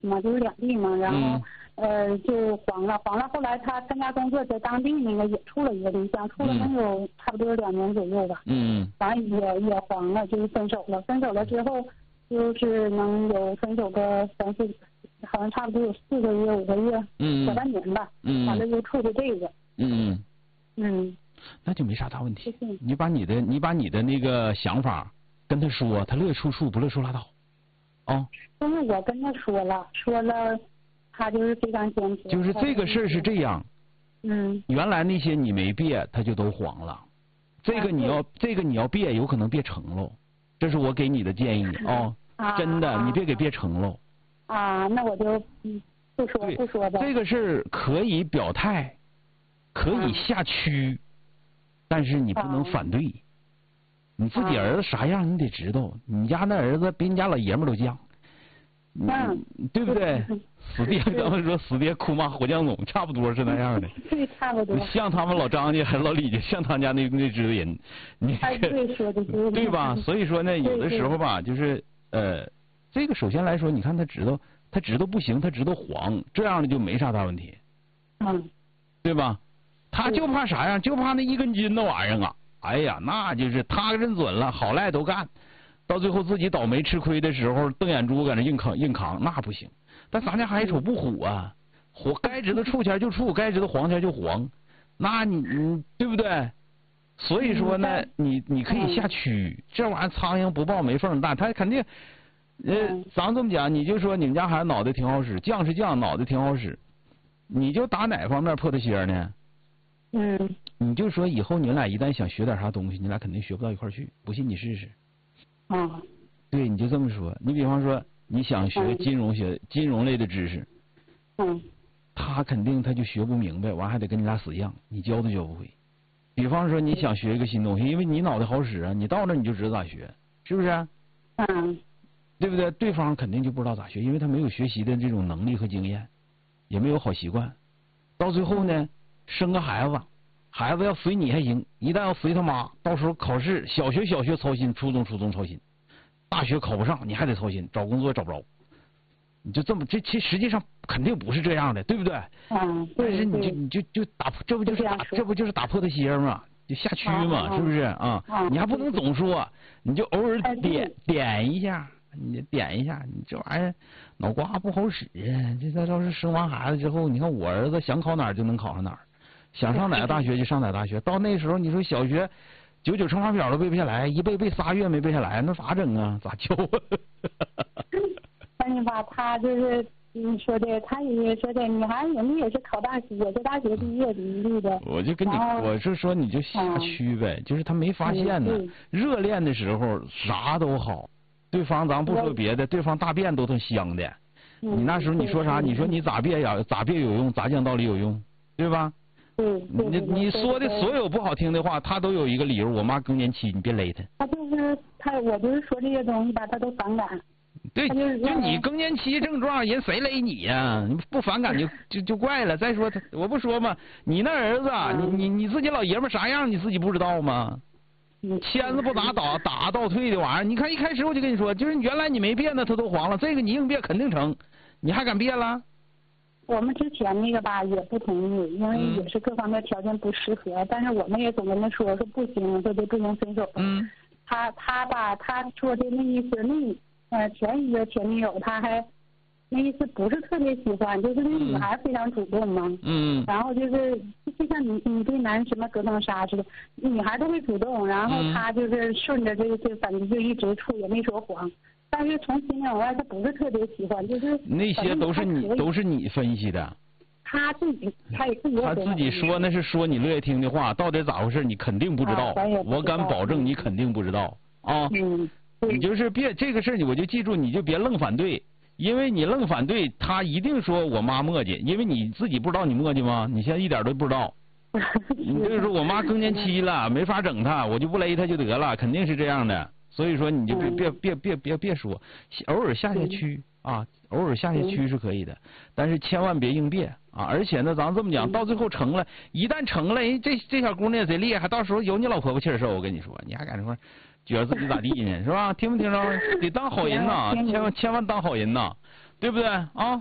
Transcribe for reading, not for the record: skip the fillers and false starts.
嘛，就是两地嘛，然后就黄了，后来他参加工作在当地那个也处了一个对象，处了能有差不多2年左右吧。完也黄了，就是分手了。分手了之后，就是能有分手个3、4，好像差不多有4个月、5个月，小半年吧。完了又处的这个。 那就没啥大问题。你把你的那个想法跟他说，他乐意处，不乐意处拉倒。 但是我跟他说了，他就是非常坚持。 就是这个事儿是这样。原来那些你没别，他就都黄了。这个你要别，有可能别成喽。这是我给你的建议真的，你别给别成喽。 那我就不说吧。 这个事儿可以表态，可以下驱，但是你不能反对。你自己儿子啥样你得知道，你家那儿子比你家老爷们都犟，对不对？死爹刚才说死爹哭骂火将总，差不多是那样的。 对，差不多。 像他们老张家还是老李家，像他家那支的人，你对吧？所以说呢，有的时候吧，就是这个首先来说，你看他知道不行，他知道黄，这样的就没啥大问题。对吧？他就怕啥样？就怕那1根筋那玩意儿啊！哎呀，那就是他认准了，好赖都干，到最后自己倒霉吃亏的时候，瞪眼珠搁那硬扛，那不行。但咱家孩子瞅不虎啊，该知道处前就处，该知道黄前就黄，那你对不对？所以说呢，你可以下驱，这玩意儿苍蝇不抱没缝蛋，他肯定咱这么讲，你就说你们家孩子脑袋挺好使，犟是犟，脑袋挺好使，你就打哪方面破他鞋呢？你就说以后你俩一旦想学点啥东西，你俩肯定学不到一块去，不信你试试。对，你就这么说。你比方说你想学金融类的知识，他肯定他就学不明白，完还得跟你俩死犟，你教都教不会。比方说你想学一个新东西，因为你脑袋好使啊，你到那你就知道咋学，是不是？对不对？对方肯定就不知道咋学，因为他没有学习的这种能力和经验，也没有好习惯。到最后呢，生个孩子要随你还行，一旦要随他妈，到时候考试小学操心，初中操心，大学考不上你还得操心，找工作也找不着。你就这么这实际上肯定不是这样的，对不对？但是你就打，这不就是打破他鞋吗？就下驱嘛，是不是啊？你还不能总说，你就偶尔点一下，你这玩意儿脑瓜不好使啊！这要是生完孩子之后，你看我儿子想考哪儿就能考上哪儿。想上哪个大学就上哪个大学，到那时候你说小学99乘法表都背不下来，一背3月没背下来，那咋整啊？咋教啊？ 但是吧，他就是你说的，他也说的，女孩人家也是考大学，也是大学毕业的。我就跟你， 我是说你就下驱呗，就是他没发现呢。热恋的时候啥都好，对方咱不说别的，对方大便都挺香的。你那时候你说啥？你说你咋别有用，咋讲道理有用，对吧？你说的所有不好听的话，他都有一个理由。我妈更年期，你别勒他。 我就是说这些东西吧，他都反感。 对，就你更年期症状，人谁勒你呀？你不反感就怪了。再说我不说嘛，你那儿子，你自己老爷们啥样，你自己不知道吗？签子不打倒退的玩意儿，你看一开始我就跟你说，就是原来你没变呢，他都黄了，这个你硬变肯定成，你还敢变了？ 我们之前那个吧也不同意，因为也是各方面条件不适合，但是我们也总跟他说不行，说不能分手。他吧，他说的那意思，前一个前女友他还那意思不是特别喜欢，就是那女孩非常主动嘛。然后就像你对男什么隔层纱似的，女孩都会主动，然后他就是顺着这反正就一直处，也没说黄。但是从心里往外，他不是特别喜欢，就是那些都是你分析的。 他自己说那是说你乐意听的话，到底咋回事你肯定不知道。我敢保证你肯定不知道啊。你就是别这个事我就记住，你就别愣反对，因为你愣反对，他一定说我妈磨叽，因为你自己不知道你磨叽吗？你现在一点都不知道。你就是说我妈更年期了，没法整她，我就不勒她就得了，肯定是这样的。所以说你就别说，偶尔下驱啊，偶尔下驱是可以的，但是千万别硬别啊！而且呢，咱这么讲，到最后成了，一旦成了，这小姑娘贼厉害，到时候有你老婆婆气儿受，我跟你说，你还敢说觉得自己咋地呢？是吧？听没听着？得当好人呐，千万当好人呐！ 对不对啊？